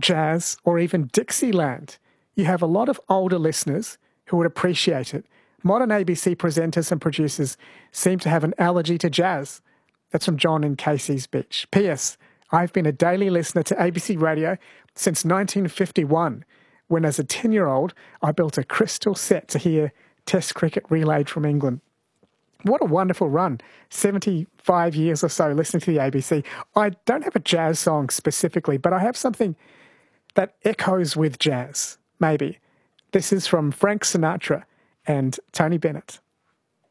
jazz, or even Dixieland. You have a lot of older listeners who would appreciate it. Modern ABC presenters and producers seem to have an allergy to jazz. That's from John in Casey's Beach. P.S. I've been a daily listener to ABC Radio since 1951, when as a 10-year-old I built a crystal set to hear Test cricket relayed from England. What a wonderful run. 75 years or so listening to the ABC. I don't have a jazz song specifically, but I have something that echoes with jazz, maybe. This is from Frank Sinatra and Tony Bennett.